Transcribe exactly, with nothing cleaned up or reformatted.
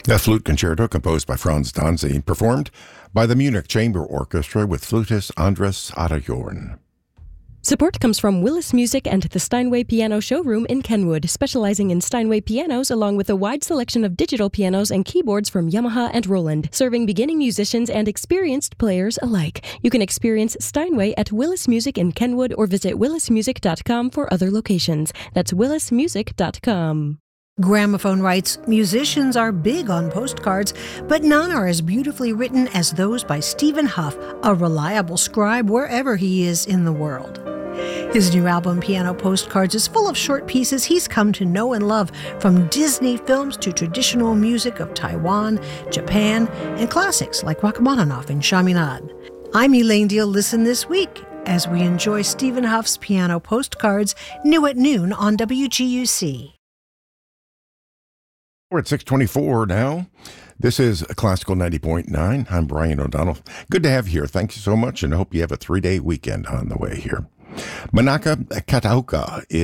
A flute concerto composed by Franz Danzig, performed by the Munich Chamber Orchestra with flutist Andres Adajorn. Support comes from Willis Music and the Steinway Piano Showroom in Kenwood, specializing in Steinway pianos along with a wide selection of digital pianos and keyboards from Yamaha and Roland, serving beginning musicians and experienced players alike. You can experience Steinway at Willis Music in Kenwood or visit willis music dot com for other locations. That's willis music dot com. Gramophone writes, musicians are big on postcards, but none are as beautifully written as those by Stephen Huff, a reliable scribe wherever he is in the world. His new album, Piano Postcards, is full of short pieces he's come to know and love, from Disney films to traditional music of Taiwan, Japan, and classics like Rachmaninoff and Chaminade. I'm Elaine Deal. Listen this week as we enjoy Stephen Huff's Piano Postcards, new at noon on W G U C. We're at six twenty-four now. This is Classical ninety point nine. I'm Brian O'Donnell. Good to have you here. Thank you so much, and I hope you have a three-day weekend on the way here. Manaka Kataoka is